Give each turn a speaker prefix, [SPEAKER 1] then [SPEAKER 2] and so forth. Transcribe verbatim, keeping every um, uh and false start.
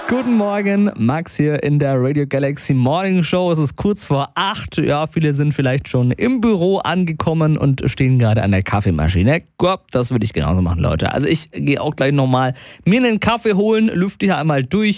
[SPEAKER 1] Guten Morgen, Max hier in der Radio Galaxy Morning Show. Es ist kurz vor acht. Ja, viele sind vielleicht schon im Büro angekommen und stehen gerade an der Kaffeemaschine. Ja, das würde ich genauso machen, Leute. Also ich gehe auch gleich nochmal mir einen Kaffee holen, lüfte hier einmal durch.